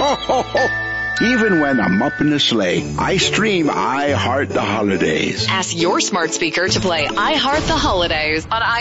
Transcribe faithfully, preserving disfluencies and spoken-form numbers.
ho, ho, ho. Even when I'm up in the sleigh, I stream I Heart the Holidays. Ask your smart speaker to play I Heart the Holidays on